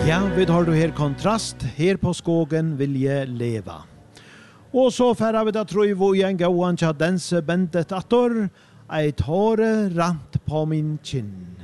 Ja, vi har du her kontrast. Her på skogen vil jeg leva. Og så færre vi da tror vi en gåan tja dense bendet attor, eit håre rant på min kinn.